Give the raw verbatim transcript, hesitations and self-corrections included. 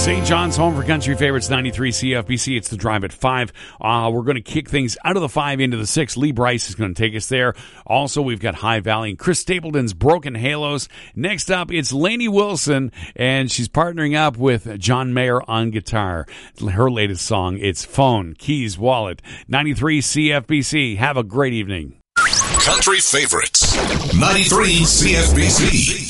Saint John's home for country favorites, ninety-three C F B C. It's the drive at five. Uh, we're going to kick things out of the five into the six. Lee Bryce is going to take us there. Also, we've got High Valley and Chris Stapleton's Broken Halos. Next up, it's Lainey Wilson, and she's partnering up with John Mayer on guitar. Her latest song, it's Phone, Keys, Wallet. ninety-three C F B C. Have a great evening. Country favorites, ninety-three C F B C.